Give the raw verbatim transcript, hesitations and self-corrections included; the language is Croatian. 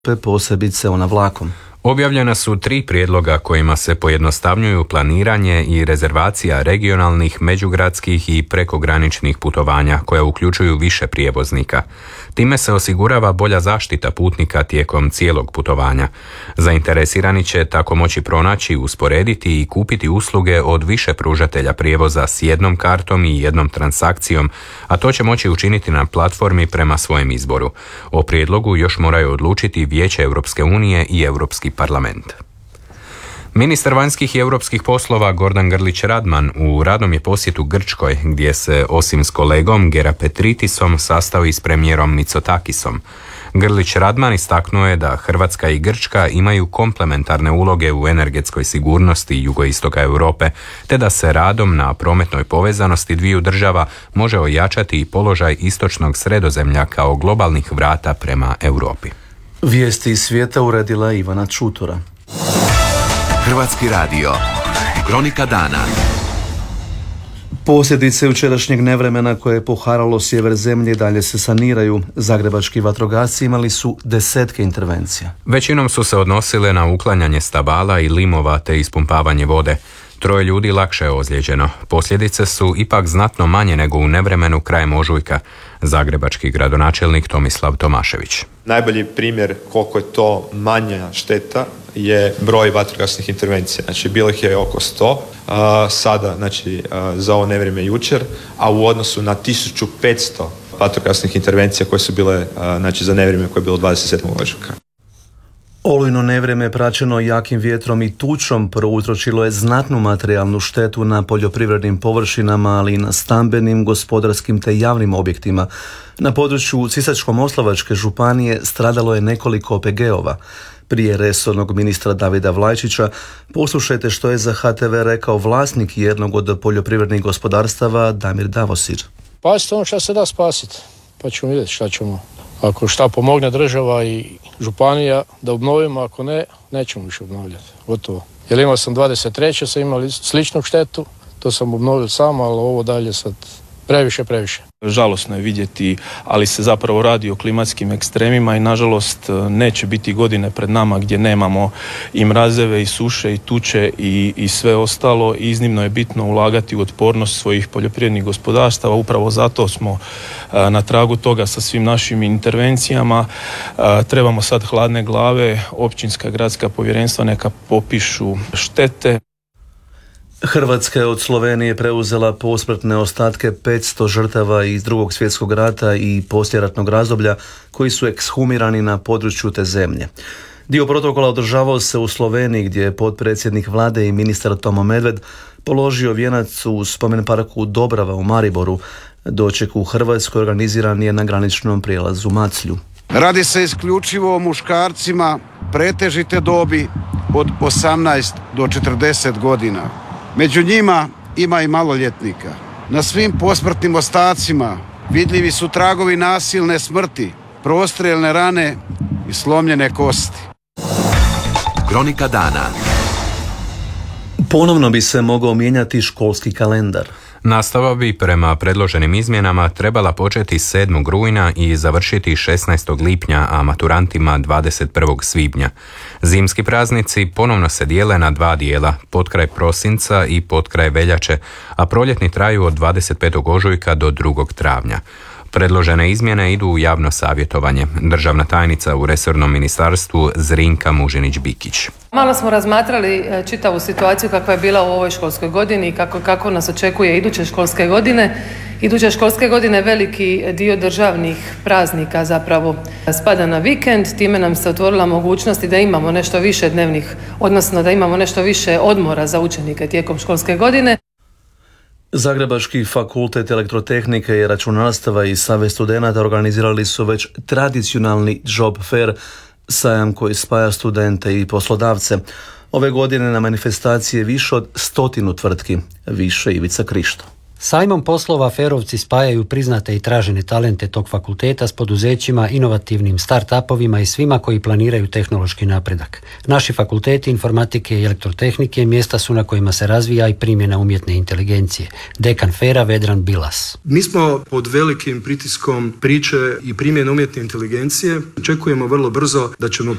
posebice ona vlakom. Objavljena su tri prijedloga kojima se pojednostavnjuju planiranje i rezervacija regionalnih, međugradskih i prekograničnih putovanja koja uključuju više prijevoznika. Time se osigurava bolja zaštita putnika tijekom cijelog putovanja. Zainteresirani će tako moći pronaći, usporediti i kupiti usluge od više pružatelja prijevoza s jednom kartom i jednom transakcijom, a to će moći učiniti na platformi prema svojem izboru. O prijedlogu još moraju odlučiti Vijeće Europske unije i Europski parlament. Ministar vanjskih i europskih poslova Gordan Grlić Radman u radnom je posjetu Grčkoj, gdje se osim s kolegom Gerapetritisom sastao i s premijerom Mitsotakisom. Grlić Radman istaknuo je da Hrvatska i Grčka imaju komplementarne uloge u energetskoj sigurnosti jugoistoka Europe, te da se radom na prometnoj povezanosti dviju država može ojačati i položaj istočnog Sredozemlja kao globalnih vrata prema Europi. Vijesti iz svijeta uredila Ivana Čutura. Hrvatski radio. Kronika dana. Posljedice jučerašnjeg nevremena koje je poharalo sjever zemlje dalje se saniraju. Zagrebački vatrogasci imali su desetke intervencija. Većinom su se odnosile na uklanjanje stabala i limova te ispumpavanje vode. Troje ljudi lakše je ozlijeđeno. Posljedice su ipak znatno manje nego u nevremenu krajem ožujka. Zagrebački gradonačelnik Tomislav Tomašević. Najbolji primjer koliko je to manja šteta je broj vatrogasnih intervencija. Znači, bilo ih je oko sto, a, sada, znači, a, za ovo nevrijeme jučer, a u odnosu na tisuću petsto vatrogasnih intervencija koje su bile, a, znači, za nevrijeme koje je bilo dvadeset sedmog ožujka. Olujno nevrijeme praćeno jakim vjetrom i tučom prouzročilo je znatnu materijalnu štetu na poljoprivrednim površinama, ali i na stambenim, gospodarskim te javnim objektima. Na području Sisačko-moslavačke županije stradalo je nekoliko O P G-ova. Prije resornog ministra Davida Vlajčića poslušajte što je za H T V rekao vlasnik jednog od poljoprivrednih gospodarstava Damir Davosir. Pasite ono što se da spasiti, pa ćemo vidjeti šta ćemo. Ako šta pomogne država i županija da obnovimo, ako ne, nećemo više obnovljati. Gotovo. Jer imao sam dvadeset treće sam imali sličnu štetu, to sam obnovio sam, ali ovo dalje sad previše, previše. Žalosno je vidjeti, ali se zapravo radi o klimatskim ekstremima i nažalost neće biti godine pred nama gdje nemamo i mrazeve i suše i tuče i, i sve ostalo. Iznimno je bitno ulagati u otpornost svojih poljoprivrednih gospodarstava. Upravo zato smo a, na tragu toga sa svim našim intervencijama. A, trebamo sad hladne glave, općinska gradska povjerenstva neka popišu štete. Hrvatska je od Slovenije preuzela posmrtne ostatke petsto žrtava iz Drugog svjetskog rata i poslijeratnog razdoblja koji su ekshumirani na području te zemlje. Dio protokola održavao se u Sloveniji gdje je potpredsjednik vlade i ministar Tomo Medved položio vijenac u spomen parku Dobrava u Mariboru. Doček u Hrvatskoj organiziran je na graničnom prijelazu Maclju. Radi se isključivo o muškarcima pretežite dobi od osamnaest do četrdeset godina. Među njima ima i maloljetnika. Na svim posmrtnim ostacima vidljivi su tragovi nasilne smrti, prostrijelne rane i slomljene kosti. Kronika dana. Ponovno bi se mogao mijenjati školski kalendar. Nastava bi prema predloženim izmjenama trebala početi sedmog rujna i završiti šesnaestog lipnja, a maturantima dvadeset prvog svibnja. Zimski praznici ponovno se dijele na dva dijela, potkraj prosinca i potkraj veljače, a proljetni traju od dvadeset petog ožujka do drugog travnja. Predložene izmjene idu u javno savjetovanje. Državna tajnica u resornom ministarstvu Zrinka Mužinić-Bikić. Malo smo razmatrali čitavu situaciju kakva je bila u ovoj školskoj godini i kako, kako nas očekuje iduće školske godine. Iduće školske godine veliki dio državnih praznika zapravo spada na vikend, time nam se otvorila mogućnost da imamo nešto više dnevnih, odnosno da imamo nešto više odmora za učenike tijekom školske godine. Zagrebački fakultet elektrotehnike i računarstva i Savez studenata organizirali su već tradicionalni job fair, sajam koji spaja studente i poslodavce. Ove godine na manifestaciji je više od stotinu tvrtki, više Ivica Krišto. Sajmom poslova Ferovci spajaju priznate i tražene talente tog fakulteta s poduzećima, inovativnim start-upovima i svima koji planiraju tehnološki napredak. Naši fakulteti informatike i elektrotehnike mjesta su na kojima se razvija i primjena umjetne inteligencije. Dekan Fera Vedran Bilas. Mi smo pod velikim pritiskom priče i primjene umjetne inteligencije. Očekujemo vrlo brzo da ćemo